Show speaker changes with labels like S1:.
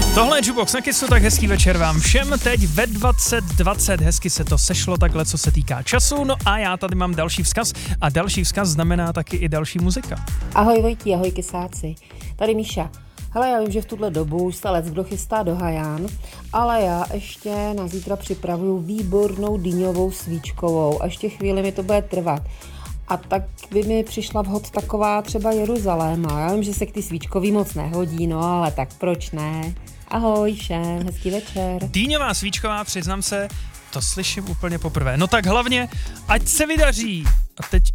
S1: Tohle je Jukebox na Kissu, tak hezký večer vám všem. Teď ve 20:20 hezky se to sešlo takhle, co se týká času. No a já tady mám další vzkaz a další vzkaz znamená taky i další muzika.
S2: Ahoj Vojtí, ahoj Kisáci. Tady Míša. Hele, já vím, že v tuhle dobu se leckdo chystá do Hajan, ale já ještě na zítra připravuju výbornou dýňovou svíčkovou a ještě chvíli mi to bude trvat. A tak by mi přišla vhod taková třeba Jeruzaléma. Já vím, že se k ty svíčkový moc nehodí, no ale tak proč ne? Ahoj všem, hezký večer.
S1: Dýňová svíčková, přiznám se, to slyším úplně poprvé. No tak hlavně, ať se vydaří. A teď